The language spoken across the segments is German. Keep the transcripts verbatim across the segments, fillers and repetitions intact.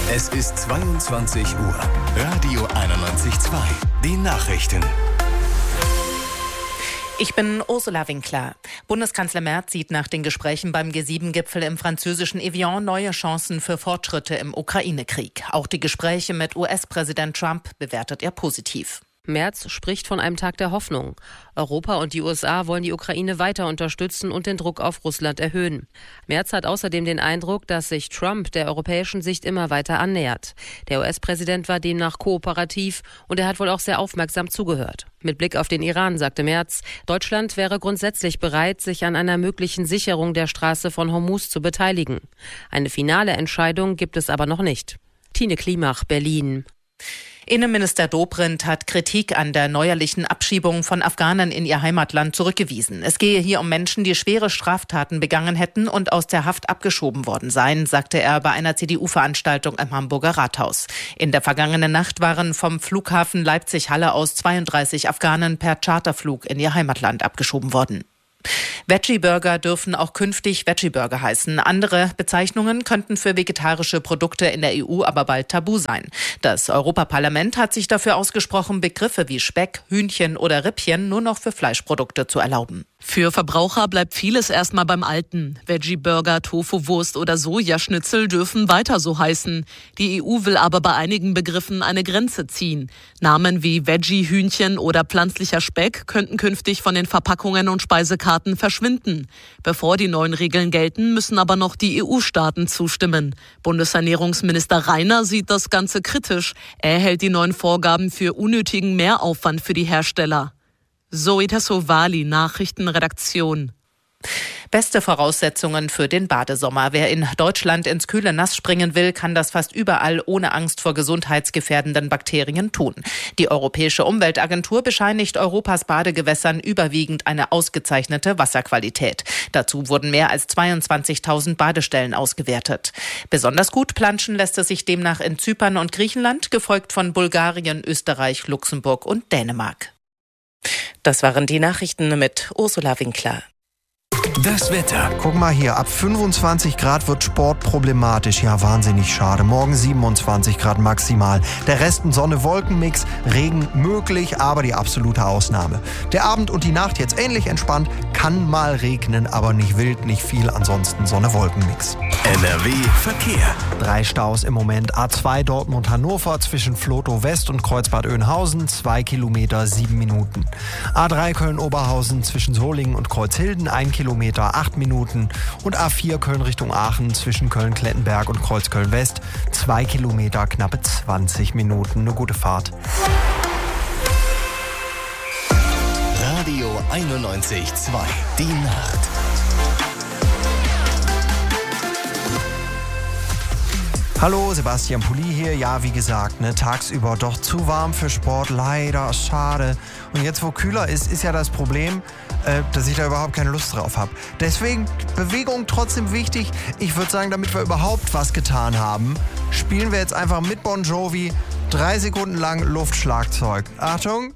Es ist zweiundzwanzig Uhr. Radio einundneunzig Komma zwei. Die Nachrichten. Ich bin Ursula Winkler. Bundeskanzler Merz sieht nach den Gesprächen beim G sieben Gipfel im französischen Evian neue Chancen für Fortschritte im Ukraine-Krieg. Auch die Gespräche mit U S-Präsident Trump bewertet er positiv. Merz spricht von einem Tag der Hoffnung. Europa und die U S A wollen die Ukraine weiter unterstützen und den Druck auf Russland erhöhen. Merz hat außerdem den Eindruck, dass sich Trump der europäischen Sicht immer weiter annähert. Der U S-Präsident war demnach kooperativ und er hat wohl auch sehr aufmerksam zugehört. Mit Blick auf den Iran sagte Merz, Deutschland wäre grundsätzlich bereit, sich an einer möglichen Sicherung der Straße von Hormuz zu beteiligen. Eine finale Entscheidung gibt es aber noch nicht. Tine Klimach, Berlin. Innenminister Dobrindt hat Kritik an der neuerlichen Abschiebung von Afghanen in ihr Heimatland zurückgewiesen. Es gehe hier um Menschen, die schwere Straftaten begangen hätten und aus der Haft abgeschoben worden seien, sagte er bei einer C D U-Veranstaltung im Hamburger Rathaus. In der vergangenen Nacht waren vom Flughafen Leipzig-Halle aus zweiunddreißig Afghanen per Charterflug in ihr Heimatland abgeschoben worden. Veggie-Burger dürfen auch künftig Veggie-Burger heißen. Andere Bezeichnungen könnten für vegetarische Produkte in der E U aber bald tabu sein. Das Europaparlament hat sich dafür ausgesprochen, Begriffe wie Speck, Hühnchen oder Rippchen nur noch für Fleischprodukte zu erlauben. Für Verbraucher bleibt vieles erstmal beim Alten. Veggie-Burger, Tofu-Wurst oder Sojaschnitzel dürfen weiter so heißen. Die E U will aber bei einigen Begriffen eine Grenze ziehen. Namen wie Veggie-Hühnchen oder pflanzlicher Speck könnten künftig von den Verpackungen und Speisekarten verschwinden. Bevor die neuen Regeln gelten, müssen aber noch die E U-Staaten zustimmen. Bundesernährungsminister Reiner sieht das Ganze kritisch. Er hält die neuen Vorgaben für unnötigen Mehraufwand für die Hersteller. Zoe Tassovali, Nachrichtenredaktion. Beste Voraussetzungen für den Badesommer. Wer in Deutschland ins kühle Nass springen will, kann das fast überall ohne Angst vor gesundheitsgefährdenden Bakterien tun. Die Europäische Umweltagentur bescheinigt Europas Badegewässern überwiegend eine ausgezeichnete Wasserqualität. Dazu wurden mehr als zweiundzwanzigtausend Badestellen ausgewertet. Besonders gut planschen lässt es sich demnach in Zypern und Griechenland, gefolgt von Bulgarien, Österreich, Luxemburg und Dänemark. Das waren die Nachrichten mit Ursula Winkler. Das Wetter. Guck mal hier, ab fünfundzwanzig Grad wird Sport problematisch. Ja, wahnsinnig schade. Morgen siebenundzwanzig Grad maximal. Der Rest ein Sonne-Wolken-Mix. Regen möglich, aber die absolute Ausnahme. Der Abend und die Nacht jetzt ähnlich entspannt. Kann mal regnen, aber nicht wild, nicht viel. Ansonsten Sonne-Wolken-Mix. N R W Verkehr. Drei Staus im Moment. A zwei Dortmund-Hannover zwischen Flotow West und Kreuzbad Oeynhausen. Zwei Kilometer, sieben Minuten. A drei Köln-Oberhausen zwischen Solingen und Kreuzhilden. Ein Kilometer, acht Minuten. Und A vier Köln Richtung Aachen zwischen Köln-Klettenberg und Kreuzköln-West. Zwei Kilometer, knappe zwanzig Minuten. Eine gute Fahrt. Radio einundneunzig Komma zwei. Die Nacht. Hallo, Sebastian Pulli hier. Ja, wie gesagt, ne, tagsüber doch zu warm für Sport. Leider, schade. Und jetzt, wo kühler ist, ist ja das Problem, äh, dass ich da überhaupt keine Lust drauf habe. Deswegen Bewegung trotzdem wichtig. Ich würde sagen, damit wir überhaupt was getan haben, spielen wir jetzt einfach mit Bon Jovi drei Sekunden lang Luftschlagzeug. Achtung.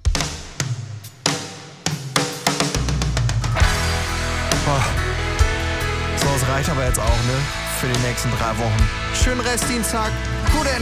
Boah. So, das reicht aber jetzt auch, ne? Für die nächsten drei Wochen. Schönen Restdienstag, gute Entscheidung.